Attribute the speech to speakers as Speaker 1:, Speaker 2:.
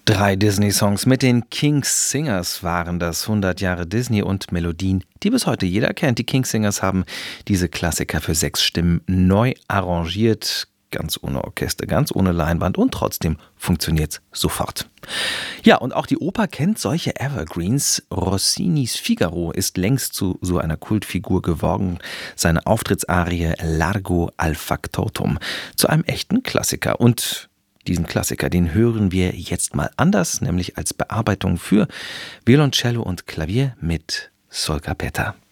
Speaker 1: 3 Disney-Songs mit den King's Singers waren das, 100 Jahre Disney und Melodien, die bis heute jeder kennt. Die King's Singers haben diese Klassiker für 6 Stimmen neu arrangiert, ganz ohne Orchester, ganz ohne Leinwand, und trotzdem funktioniert's sofort. Ja, und auch die Oper kennt solche Evergreens. Rossinis Figaro ist längst zu so einer Kultfigur geworden. Seine Auftrittsarie Largo al Factotum zu einem echten Klassiker. Und diesen Klassiker, den hören wir jetzt mal anders, nämlich als Bearbeitung für Violoncello und Klavier mit Sol Capetta.